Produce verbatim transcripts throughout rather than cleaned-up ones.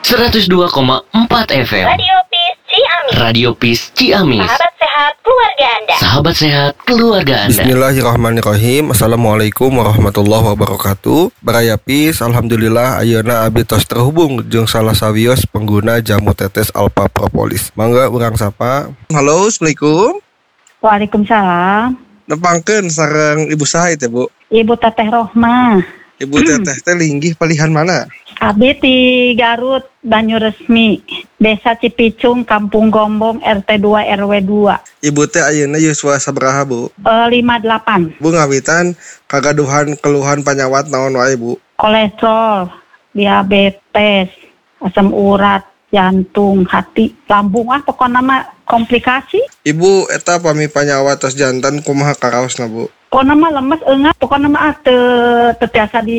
seratus dua koma empat F M. Radio Peace Ciamis. Radio Peace Ciamis. Sahabat sehat keluarga Anda. Sahabat sehat keluarga Anda. Bismillahirrahmanirrahim. Assalamualaikum warahmatullahi wabarakatuh. Baraya Peace, alhamdulillah ayeuna abdi tos terhubung jeung salah sawios pengguna jamu tetes Alpha Propolis. Mangga urang sapa. Halo, Assalamualaikum. Waalaikumsalam. Nepangkeun sareng Ibu saha teh, Bu? Ibu Teteh Rohmah. Ibu Teteh teh linggih palihan mana? Abdi di Garut, Banyuresmi, Desa Cipicung, Kampung Gombong, R T dua R W dua. Ibu teh ayeuna yuswa sabaraha, Bu? Uh, lima puluh delapan. Bu ngawitan kagaduhan keluhan panyawat naon wae, Bu? Kolesterol, diabetes, asam urat, jantung, hati, lambung, ah pokoknya mah komplikasi. Ibu eta pami panyawat tos jantan kumaha karaosna, Bu? Pokoknya mah lemes enggak, pokoknya mah teu teu tiasa di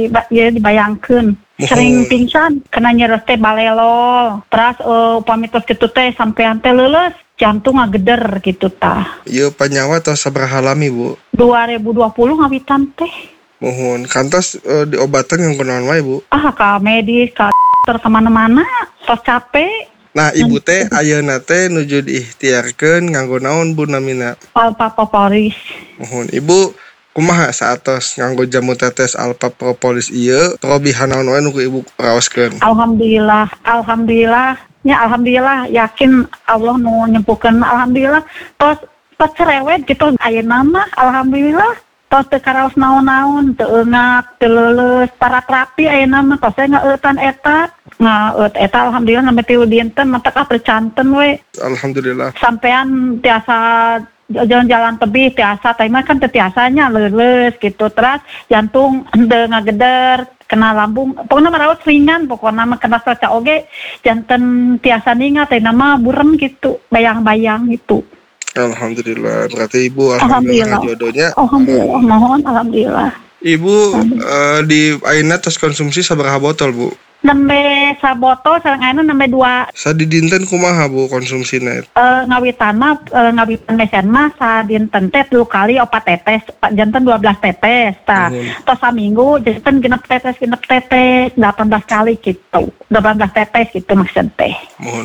ya dibayangkeun. Sering pingsan, kena nyeres teh balelol. Terus uh, upami tos kitu teh sampean teh leuleus, jantung ngageder gitu tah. Ieu panyawat tos sabaraha lami, Bu? dua ribu dua puluh ngawitan teh. Mohon kantos uh, diobatan yang kunaon wae, Bu? Ah, ka medis, ka dokter kemana-mana, tos capek. Nah, Ibu teh ayeuna teh nuju diikhtiarkeun nganggo naon, Bu, namina? Alpha Propolis. Mohon Ibu kumaha saatos nganggo jamu tetes Alpha Propolis ieu parobihan naon wae nu Ibu raoskeun? Alhamdulillah, alhamdulillah, nya alhamdulillah yakin Allah nu nyempuhkeun, alhamdulillah. Tos tos cerewet gitu ayeuna mah alhamdulillah. Tos teu karaos naon-naon, teu eungap, teu leuleus, para terapi ayeuna mah tos ngaeutan eta. Ngaeut eta alhamdulillah sampai tilu dinten mata ka percanten we. Alhamdulillah. Sampean tiasa jalan-jalan tebih tiasa, tapi mah kan teu tiasanya leuleus gitu. Terus jantung henteu ngageder, kena lambung, pokoknya merawat ringan, pokoknya mah kena cuaca oge, janten tiasa ningat, tapi nama burem gitu, bayang-bayang gitu. Alhamdulillah, berarti Ibu alhamdulillah, alhamdulillah. Jodohnya. Alhamdulillah, mohon alhamdulillah. Ibu uh, di ayeuna tos konsumsi sabaraha botol, Bu? Nembe sabotol sareng ayeuna nembe dua. Sadidinten kumaha, Bu, konsumsina? Uh, ngawitan mah uh, ngawitan mesen mah sadinten teh tilu kali opat tetes, janten dua belas tetes tah. Mm. Tos saminggu janten genep tetes genep tetes delapan belas kali gitu. delapan belas tetes gitu maksud teh. Mohon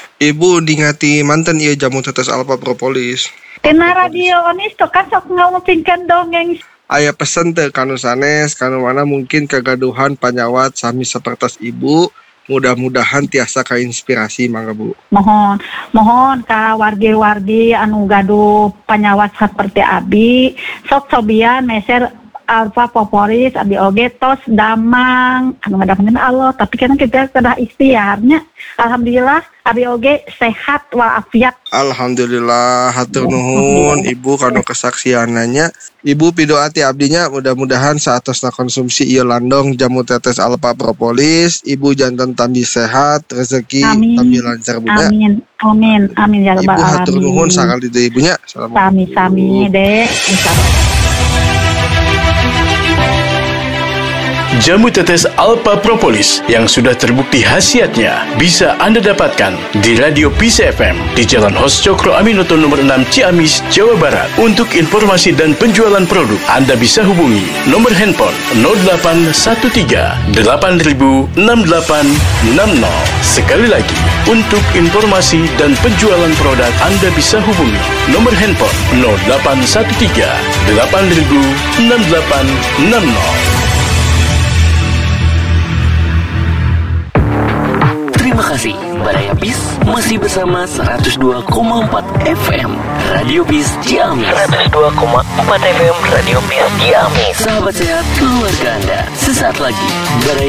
Ibu dingati manten ieu jamu tetes Alpha Propolis. Tina radio onis tuh kan sok ngomongkeun dongeng. Aya pesen teu kanu sanes, kanu mana mungkin kegaduhan panyawat sami sapertos Ibu, mudah-mudahan tiasa kainspirasi mangga, Bu. Mohon, mohon ka wargi-wargi anu gaduh panyawat seperti abi, sok cobian meser Alpha Propolis, abi oge tos damang, anu ngadamangkeun Allah, tapi kan kita kedah ikhtiarnya. Alhamdulillah abi oge sehat walafiat. Alhamdulillah, hatur nuhun Ibu kanu kesaksiananya. Ibu pidoati abdinya mudah-mudahan saatosna konsumsi ieu landong jamu tetes Alpha Propolis, Ibu janten tambi sehat, rezeki tambi lancar bunya. Amin. Amin. Amin ya rabbal alamin. Ibu hatur nuhun sakali deui Ibunya. Sami-sami, Dek. Insyaallah. Jamu tetes Alpha Propolis yang sudah terbukti khasiatnya bisa Anda dapatkan di Radio Peace F M di Jalan Hos Cokro Aminoto nomor enam Ciamis, Jawa Barat. Untuk informasi dan penjualan produk, Anda bisa hubungi nomor handphone nol delapan satu tiga delapan nol enam delapan enam nol. Sekali lagi, untuk informasi dan penjualan produk, Anda bisa hubungi nomor handphone nol delapan satu tiga delapan nol enam delapan enam nol. Terima kasih, Baraya Peace masih bersama seratus dua koma empat F M Radio Peace Ciamis. seratus dua koma empat F M Radio Peace Ciamis. Sahabat sehat keluarga Anda. Sesaat lagi, Baraya